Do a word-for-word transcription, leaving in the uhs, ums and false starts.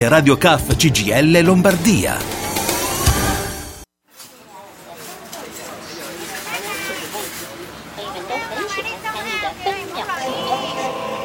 Radio C A F C G I L Lombardia. 朋友们都很喜欢参与的分秒活动。